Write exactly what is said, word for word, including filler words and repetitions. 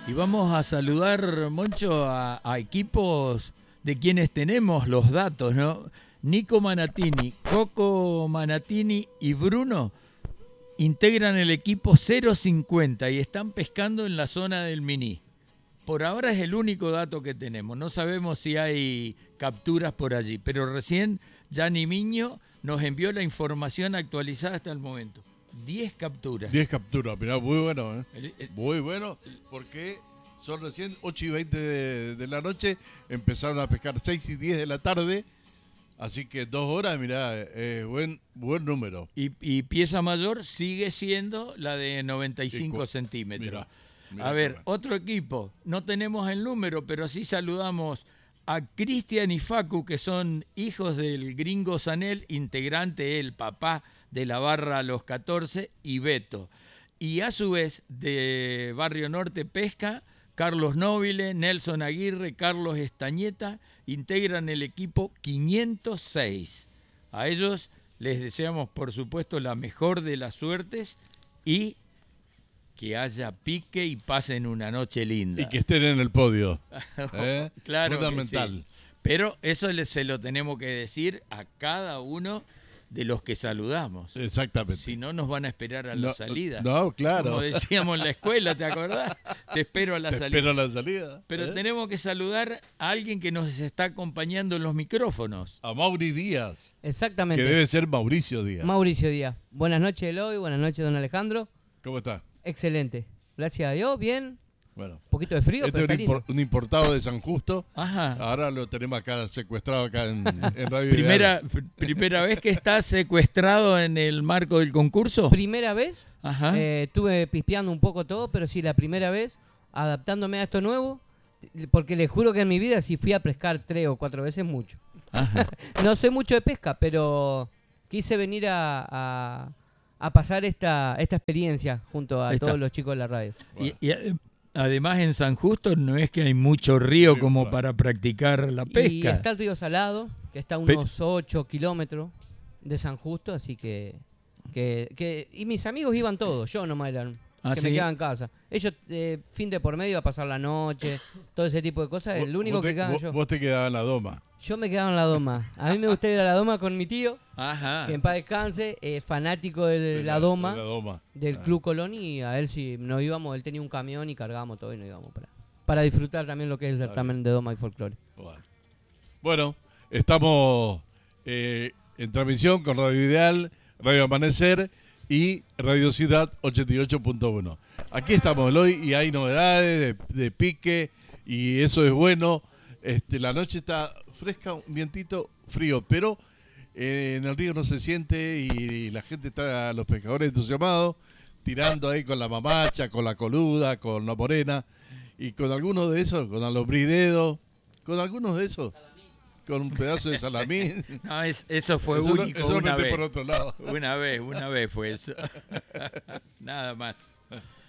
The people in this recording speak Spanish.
Y vamos a saludar, Moncho, a, a equipos de quienes tenemos los datos, ¿no? Nico Manatini, Coco Manatini y Bruno integran el equipo cero cincuenta y están pescando en la zona del Miní. Por ahora es el único dato que tenemos. No sabemos si hay capturas por allí, pero recién Gianni Miño nos envió la información actualizada hasta el momento. diez capturas. diez capturas, mirá, muy bueno, ¿eh? El, el, Muy bueno, porque son recién ocho y veinte de, de la noche, empezaron a pescar seis y diez de la tarde, así que dos horas, mirá, eh, buen, buen número. Y, y pieza mayor sigue siendo la de noventa y cinco Y, centímetros. Mirá, mirá a ver, bueno. otro equipo, no tenemos el número, pero sí saludamos a Cristian y Facu, que son hijos del gringo Sanel, integrante, el papá de la barra Los catorce, y Beto. Y a su vez, de Barrio Norte Pesca, Carlos Nobile, Nelson Aguirre, Carlos Estañeta, integran el equipo quinientos seis. A ellos les deseamos, por supuesto, la mejor de las suertes y que haya pique y pasen una noche linda. Y que estén en el podio. ¿eh? Claro, fundamental. que sí. Pero eso se lo tenemos que decir a cada uno de los que saludamos. Exactamente. Si no, nos van a esperar a la no, salida. No, claro. Como decíamos en la escuela, ¿te acordás? Te espero a la Te salida. espero a la salida. Pero ¿eh? tenemos que saludar a alguien que nos está acompañando en los micrófonos. A Mauri Díaz. Exactamente. Que debe ser Mauricio Díaz. Mauricio Díaz. Buenas noches, Eloy. Buenas noches, don Alejandro. ¿Cómo está? Excelente. Gracias a Dios, bien. Bueno. Un poquito de frío, Este pero es está un, lindo. impor, un importado de San Justo. Ajá. Ahora lo tenemos acá secuestrado acá en, en Radio Primera, Ideal. primera vez que está secuestrado en el marco del concurso. Primera vez. Ajá. Eh, estuve pispeando un poco todo, pero sí, la primera vez, adaptándome a esto nuevo. Porque les juro que en mi vida, si fui a pescar tres o cuatro veces, mucho. Ajá. No sé mucho de pesca, pero quise venir a... a a pasar esta esta experiencia junto a Está. todos los chicos de la radio. Bueno. Y, y, además en San Justo no es que hay mucho río Sí, como claro. para practicar la pesca. Y está el río Salado, que está a Pe- unos ocho kilómetros de San Justo, así que, que, que... Y mis amigos iban todos, yo nomás eran, ¿Ah, que sí? me quedaba en casa. Ellos, eh, fin de por medio, a pasar la noche, todo ese tipo de cosas. El Vos- único vos que te, quedaba vos, yo. vos te quedabas en la doma. Yo me quedaba en la doma. A mí me gusta ir a la doma con mi tío, Ajá. que en paz descanse, eh, fanático de la doma. de la doma. Del Ah. Club Colón, y a él sí nos íbamos, él tenía un camión y cargábamos todo y nos íbamos para, para disfrutar también lo que es el Está certamen de Doma y Folclore. Bueno, Bueno, estamos eh, en transmisión con Radio Ideal, Radio Amanecer y Radio Ciudad ochenta y ocho punto uno. Aquí estamos hoy y hay novedades de, de pique y eso es bueno. Este, la noche está fresca, un vientito frío, pero eh, en el río no se siente y la gente está, los pescadores entusiasmados, tirando ahí con la mamacha, con la coluda, con la morena y con algunos de esos, con los bridedos, con algunos de esos, con un pedazo de salamín. No, es, eso fue Eso no- único eso lo una mete vez. por otro lado. Una vez, una vez fue eso. Nada más.